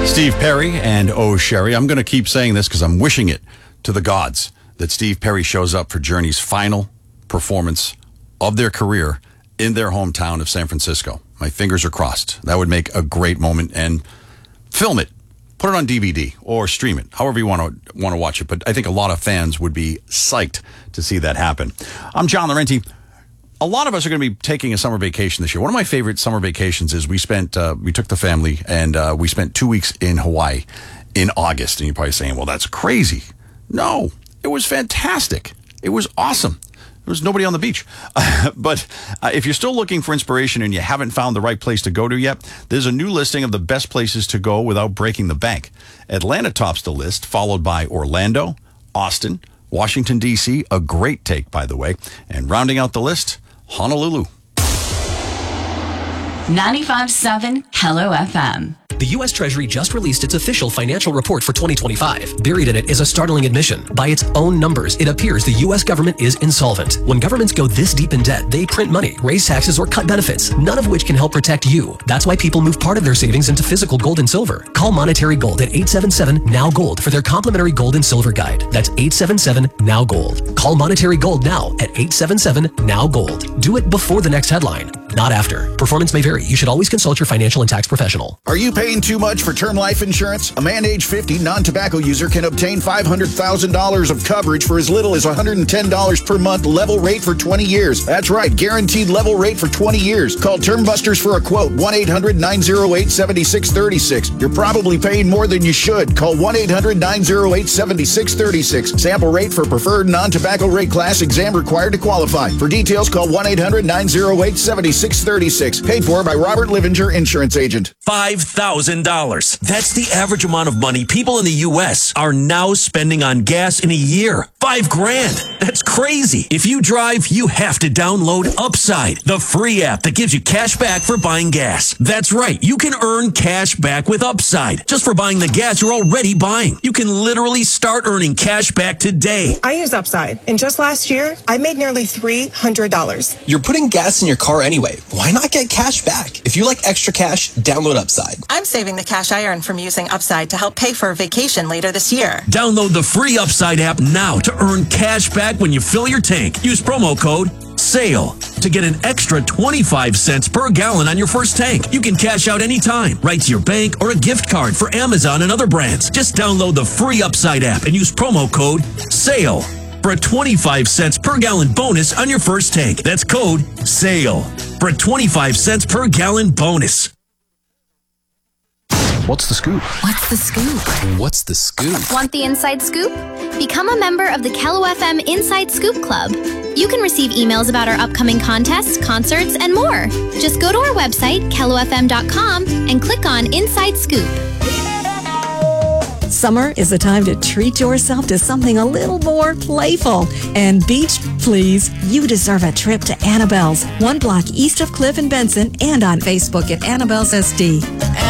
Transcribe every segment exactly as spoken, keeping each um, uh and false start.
Steve Perry and Oh Sherry. I'm going to keep saying this because I'm wishing it to the gods that Steve Perry shows up for Journey's final performance of their career in their hometown of San Francisco. My fingers are crossed. That would make a great moment. And film it. Put it on D V D or stream it, however you want to want to watch it. But I think a lot of fans would be psyched to see that happen. I'm John Laurenti. A lot of us are going to be taking a summer vacation this year. One of my favorite summer vacations is we spent, uh, we took the family and uh, we spent two weeks in Hawaii in August. And you're probably saying, well, that's crazy. No, it was fantastic. It was awesome. There was nobody on the beach. Uh, but uh, if you're still looking for inspiration and you haven't found the right place to go to yet, there's a new listing of the best places to go without breaking the bank. Atlanta tops the list, followed by Orlando, Austin, Washington, D C, a great take, by the way. And rounding out the list, Honolulu. ninety-five point seven Hello F M. The U S Treasury just released its official financial report for twenty twenty-five. Buried in it is a startling admission. By its own numbers, it appears the U S government is insolvent. When governments go this deep in debt, they print money, raise taxes, or cut benefits, none of which can help protect you. That's why people move part of their savings into physical gold and silver. Call Monetary Gold at eight seven seven N O W Gold for their complimentary gold and silver guide. That's eight seven seven N O W Gold. Call Monetary Gold now at eight seven seven N O W Gold. Do it before the next headline, not after. Performance may vary. You should always consult your financial and tax professional. Are you paying too much for term life insurance? A man age fifty non-tobacco user can obtain five hundred thousand dollars of coverage for as little as one hundred ten dollars per month, level rate for twenty years. That's right, guaranteed level rate for twenty years. Call Term Busters for a quote, one eight hundred nine oh eight seven six three six. You're probably paying more than you should. Call one eight hundred nine oh eight seven six three six. Sample rate for preferred non-tobacco rate class, exam required to qualify. For details, call one eight hundred nine oh eight seven six three six. Paid for by Robert Livinger, Insurance Agent. five thousand dollars. That's the average amount of money people in the U S are now spending on gas in a year. Five grand. That's crazy. If you drive, you have to download Upside, the free app that gives you cash back for buying gas. That's right. You can earn cash back with Upside just for buying the gas you're already buying. You can literally start earning cash back today. I use Upside, and just last year, I made nearly three hundred dollars. You're putting gas in your car anyway. Why not get cash back? If you like extra cash, download Upside. I'm saving the cash I earn from using Upside to help pay for a vacation later this year. Download the free Upside app now to earn cash back when you fill your tank. Use promo code SALE to get an extra twenty-five cents per gallon on your first tank. You can cash out anytime, right to your bank or a gift card for Amazon and other brands. Just download the free Upside app and use promo code SALE for a twenty-five cents per gallon bonus on your first tank. That's code SALE for a twenty-five cents per gallon bonus. What's the scoop? What's the scoop? What's the scoop? Want the inside scoop? Become a member of the Kello F M Inside Scoop Club. You can receive emails about our upcoming contests, concerts, and more. Just go to our website, kello f m dot com, and click on Inside Scoop. Summer is the time to treat yourself to something a little more playful. And beach, please, you deserve a trip to Annabelle's, one block east of Cliff and Benson, and on Facebook at Annabelle's S D.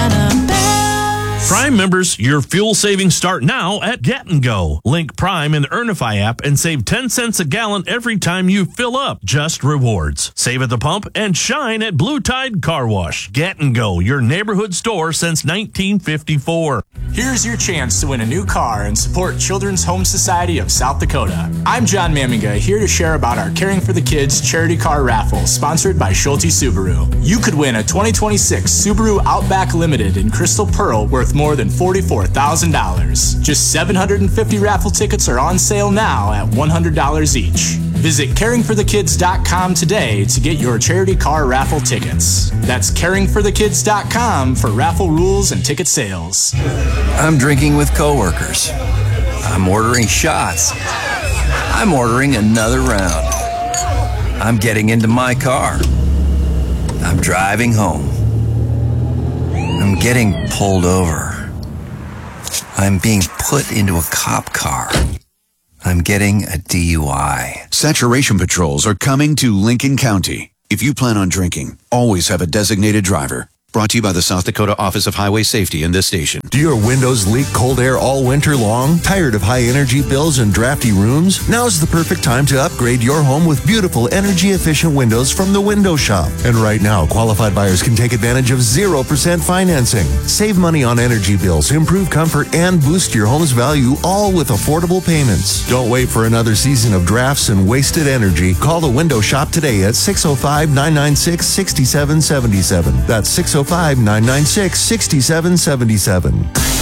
Prime members, your fuel savings start now at Get and Go. Link Prime in the Earnify app and save ten cents a gallon every time you fill up. Just rewards. Save at the pump and shine at Blue Tide Car Wash. Get and Go, your neighborhood store since nineteen fifty-four. Here's your chance to win a new car and support Children's Home Society of South Dakota. I'm John Maminga, here to share about our Caring for the Kids charity car raffle sponsored by Schulte Subaru. You could win a twenty twenty-six Subaru Outback Limited in Crystal Pearl worth more than forty-four thousand dollars. Just seven hundred fifty raffle tickets are on sale now at one hundred dollars each. Visit caring for the kids dot com today to get your charity car raffle tickets. That's caring for the kids dot com for raffle rules and ticket sales. I'm drinking with coworkers. I'm ordering shots. I'm ordering another round. I'm getting into my car. I'm driving home. I'm getting pulled over. I'm being put into a cop car. I'm getting a D U I. Saturation patrols are coming to Lincoln County. If you plan on drinking, always have a designated driver. Brought to you by the South Dakota Office of Highway Safety and this station. Do your windows leak cold air all winter long? Tired of high energy bills and drafty rooms? Now's the perfect time to upgrade your home with beautiful energy efficient windows from the Window Shop. And right now, qualified buyers can take advantage of zero percent financing. Save money on energy bills, improve comfort, and boost your home's value, all with affordable payments. Don't wait for another season of drafts and wasted energy. Call the Window Shop today at six oh five, nine nine six, six seven seven seven. That's six oh five, nine nine six, six seven seven seven.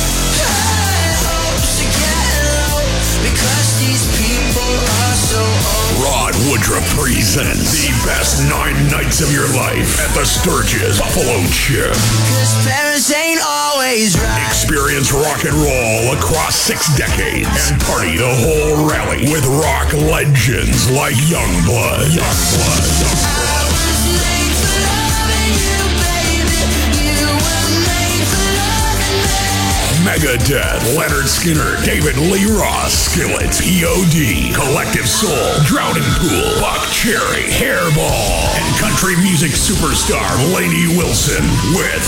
Rod Woodruff presents the best nine nights of your life at the Sturgis Buffalo Chip. Parents ain't always right. Experience rock and roll across six decades and party the whole rally with rock legends like Youngblood. Youngblood. Megadeth, Leonard Skinner, David Lee Roth, Skillet, P O D, Collective Soul, Drowning Pool, Buck Cherry, Hairball, and country music superstar Lainey Wilson with